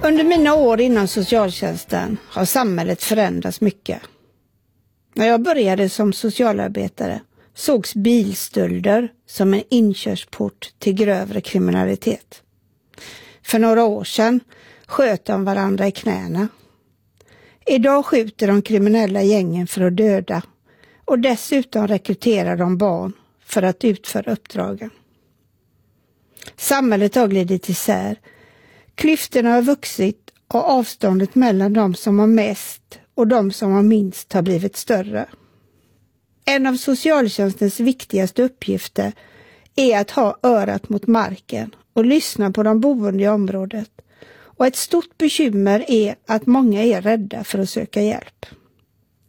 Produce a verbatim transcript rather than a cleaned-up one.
Under mina år inom socialtjänsten har samhället förändrats mycket. När jag började som socialarbetare sågs bilstölder som en inkörsport till grövre kriminalitet. För några år sedan sköt de varandra i knäna. Idag skjuter de kriminella gängen för att döda och dessutom rekryterar de barn för att utföra uppdragen. Samhället har glidit isär. Klyftorna har vuxit och avståndet mellan de som har mest och de som har minst har blivit större. En av socialtjänstens viktigaste uppgifter är att ha örat mot marken och lyssna på de boende i området. Och ett stort bekymmer är att många är rädda för att söka hjälp.